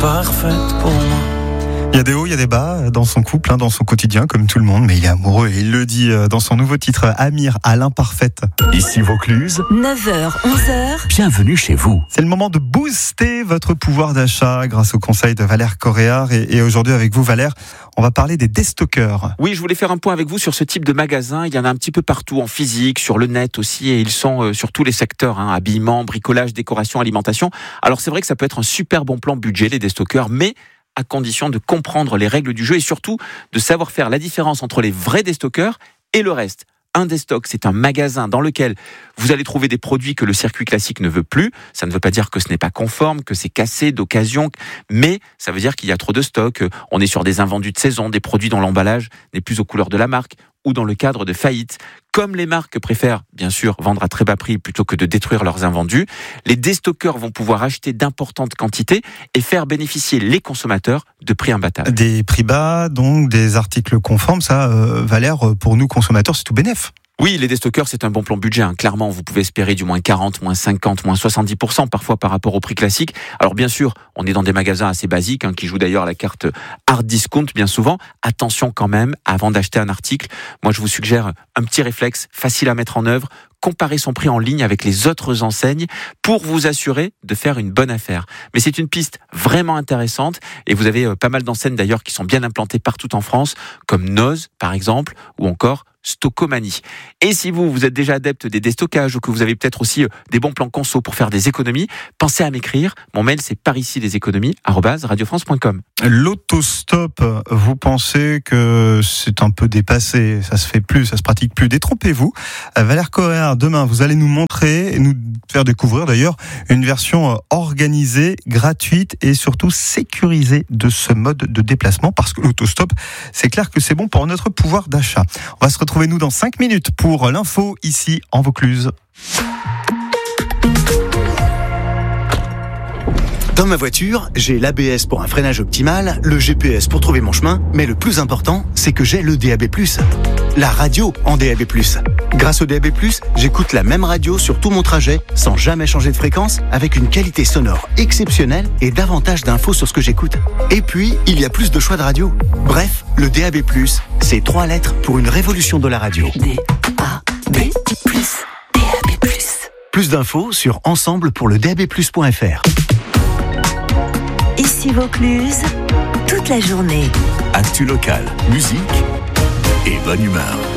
parfaite pour moi. Il y a des hauts, il y a des bas dans son couple, dans son quotidien, comme tout le monde, mais il est amoureux et il le dit dans son nouveau titre, Amir à l'imparfaite. Ici Vaucluse, 9h, 11h. bienvenue chez vous. C'est le moment de booster votre pouvoir d'achat grâce au conseil de Valère Coréard. Et aujourd'hui avec vous, Valère, on va parler des déstockeurs. Oui, je voulais faire un point avec vous sur ce type de magasin. Il y en a un petit peu partout, en physique, sur le net aussi, et ils sont sur tous les secteurs, habillement, bricolage, décoration, alimentation. Alors c'est vrai que ça peut être un super bon plan budget, les déstockeurs, mais à condition de comprendre les règles du jeu et surtout de savoir faire la différence entre les vrais déstockeurs et le reste. Un déstock, c'est un magasin dans lequel vous allez trouver des produits que le circuit classique ne veut plus. Ça ne veut pas dire que ce n'est pas conforme, que c'est cassé d'occasion, mais ça veut dire qu'il y a trop de stock. On est sur des invendus de saison, des produits dont l'emballage n'est plus aux couleurs de la marque ou dans le cadre de faillite. Comme les marques préfèrent, bien sûr, vendre à très bas prix plutôt que de détruire leurs invendus, les déstockeurs vont pouvoir acheter d'importantes quantités et faire bénéficier les consommateurs de prix imbattables. Des prix bas, donc des articles conformes, ça, Valère, pour nous consommateurs, c'est tout bénef. Oui, les déstockeurs, c'est un bon plan budget. Clairement, vous pouvez espérer du moins 40, moins 50, moins 70% parfois par rapport au prix classique. Alors bien sûr, on est dans des magasins assez basiques qui jouent d'ailleurs la carte hard discount bien souvent. Attention quand même, avant d'acheter un article, moi je vous suggère un petit réflexe facile à mettre en œuvre. Comparer son prix en ligne avec les autres enseignes pour vous assurer de faire une bonne affaire. Mais c'est une piste vraiment intéressante et vous avez pas mal d'enseignes d'ailleurs qui sont bien implantées partout en France, comme Noz par exemple, ou encore Stockomanie. Et si vous êtes déjà adepte des déstockages ou que vous avez peut-être aussi des bons plans conso pour faire des économies, pensez à m'écrire. Mon mail c'est parici-leséconomies@radiofrance.com. L'autostop, vous pensez que c'est un peu dépassé, ça se fait plus, ça se pratique plus. Détrompez-vous. Valère Coréard, demain, vous allez nous montrer et nous faire découvrir d'ailleurs une version organisée, gratuite et surtout sécurisée de ce mode de déplacement parce que l'autostop, c'est clair que c'est bon pour notre pouvoir d'achat. On va se retrouver nous dans 5 minutes pour l'info ici en Vaucluse. Dans ma voiture, j'ai l'ABS pour un freinage optimal, le GPS pour trouver mon chemin, mais le plus important, c'est que j'ai le DAB+. La radio en DAB+. Grâce au DAB+, j'écoute la même radio sur tout mon trajet, sans jamais changer de fréquence, avec une qualité sonore exceptionnelle et davantage d'infos sur ce que j'écoute. Et puis, il y a plus de choix de radio. Bref, le DAB+, c'est 3 lettres pour une révolution de la radio. DAB+. Plus d'infos sur ensemblepourledab+.fr. Ici Vaucluse, toute la journée. Actu local, musique et bonne humeur.